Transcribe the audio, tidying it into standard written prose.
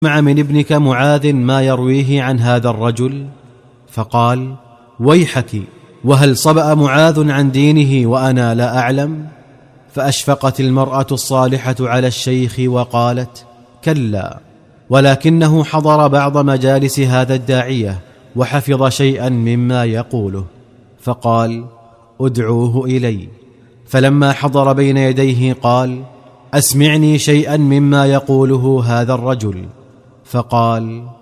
مع من ابنك معاذ ما يرويه عن هذا الرجل؟ فقال: ويحك، وهل صبأ معاذ عن دينه وأنا لا أعلم؟ فأشفقت المرأة الصالحة على الشيخ وقالت: كلا، ولكنه حضر بعض مجالس هذا الداعية وحفظ شيئا مما يقوله، فقال: ادعوه إلي. فلما حضر بين يديه قال: أسمعني شيئا مما يقوله هذا الرجل. فقال: